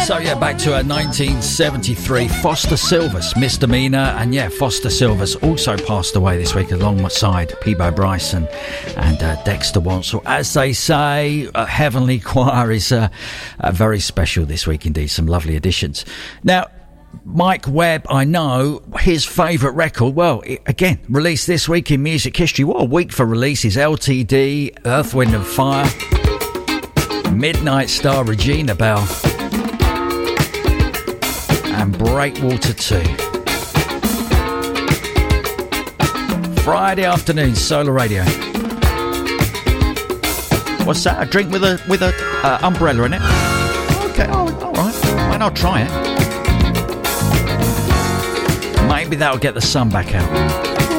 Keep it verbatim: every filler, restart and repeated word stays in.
So yeah, back to uh, nineteen seventy-three, Foster Silvers, Misdemeanor, and yeah, Foster Silvers also passed away this week alongside Peabo Bryson and uh, Dexter Wansel. As they say, uh, Heavenly Choir is uh, uh, very special this week indeed, some lovely additions. Now, Mike Webb, I know his favourite record, well, it, again, released this week in music history. What a week for releases. L T D, Earth, Wind and Fire, Midnight Star, Regina Belle, and Breakwater two. Friday afternoon, Solar Radio. What's that? A drink with a with a uh, umbrella in it? Okay, oh, all right. Well, I'll try it. Maybe that'll get the sun back out.